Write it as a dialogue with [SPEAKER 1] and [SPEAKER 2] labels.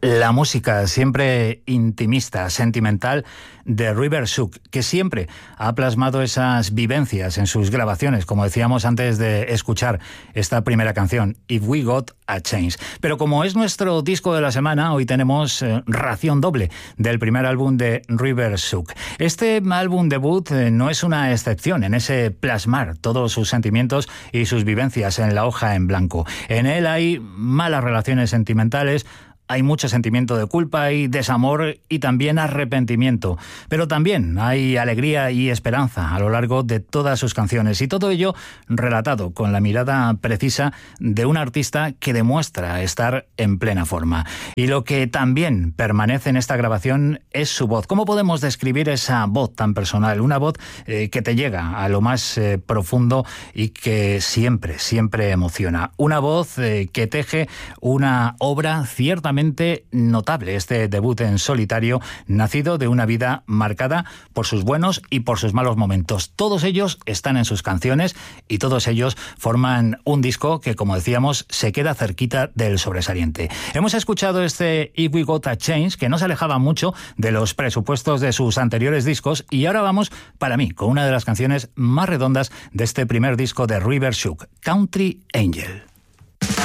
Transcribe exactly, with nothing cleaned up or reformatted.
[SPEAKER 1] La música siempre intimista, sentimental de River Shook, que siempre ha plasmado esas vivencias en sus grabaciones, como decíamos antes de escuchar esta primera canción, If We Got a Change. Pero como es nuestro disco de la semana, hoy tenemos eh, ración doble del primer álbum de River Shook. Este álbum debut eh, no es una excepción en ese plasmar todos sus sentimientos y sus vivencias en la hoja en blanco. En él hay malas relaciones sentimentales, hay mucho sentimiento de culpa y desamor y también arrepentimiento. Pero también hay alegría y esperanza a lo largo de todas sus canciones. Y todo ello relatado con la mirada precisa de un artista que demuestra estar en plena forma. Y lo que también permanece en esta grabación es su voz. ¿Cómo podemos describir esa voz tan personal? Una voz eh, que te llega a lo más eh, profundo y que siempre, siempre emociona. Una voz eh, que teje una obra ciertamente notable, este debut en solitario, nacido de una vida marcada por sus buenos y por sus malos momentos. Todos ellos están en sus canciones y todos ellos forman un disco que, como decíamos, se queda cerquita del sobresaliente. Hemos escuchado este If We Got a Change, que no se alejaba mucho de los presupuestos de sus anteriores discos, y ahora vamos, para mí, con una de las canciones más redondas de este primer disco de River Shook, Country Angel.